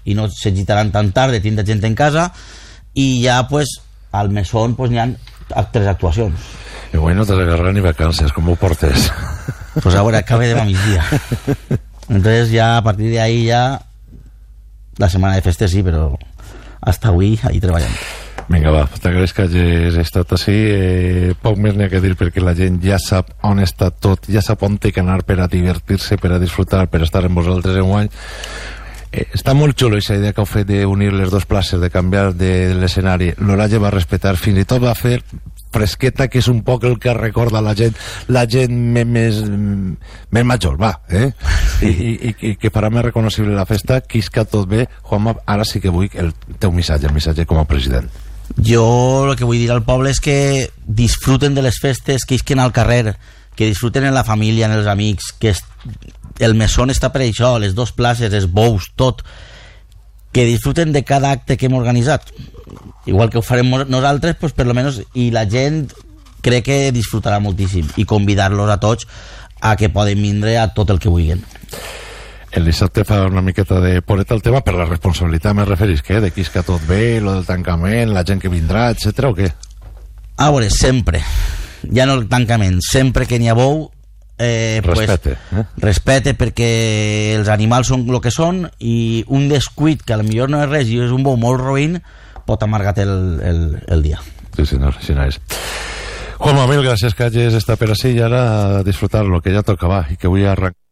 i no s'agitaran tan tard de tindre gent en casa, i ja pues al mesón pues n'hi ha 3 actuacions. I avui no te regalarà ni vacances, com ho portes? Pues ahora acabe de migdia. Entonces ya a partir de ahí ya la setmana de festes sí, però hasta avui ahí treballant. Vinga, va, t'agraeix que hagis estat així. Poc més n'hi ha que dir, perquè la gent ja sap on està tot, ja sap on té que anar per a divertir-se, per a disfrutar, per a estar amb vosaltres enguany. Està molt xulo aquesta idea que heu fet d'unir les 2 places, de canviar de l'escenari. L'Oralle va respectar, fins i tot va fer fresqueta, que és un poc el que recorda la gent més major, va, i que farà més reconocible la festa. Quisca tot bé. Juanma, ara sí que vull el teu missatge, el missatge com a president. Jo el que vull dir al poble és que disfruten de les festes, que isquen al carrer, que disfruten en la família, en els amics, que el mesón està per això, les 2 places, els bous, tot, que disfruten de cada acte que hem organitzat, igual que ho farem nosaltres, pues per lo menos, i la gent crec que disfrutarà moltíssim, i convidar-los a tots a que poden vindre a tot el que vulguin. El dissabte fa una miqueta de poreta el tema, per la responsabilitat me referís, què? De quisca tot bé, lo del tancament, la gent que vindrà, etcètera, o què? A veure, sempre, ja no el tancament, sempre que n'hi ha bou, respecte, respecte, perquè els animals són el que són, i un descuit que potser no és res i és un bou molt roïn pot amargar-te el dia. Sí, senyor, així no és. Juanma, mil gràcies que hagis estat per ací, i ara a disfrutar-lo, que ja toca, va, i que vull arrencar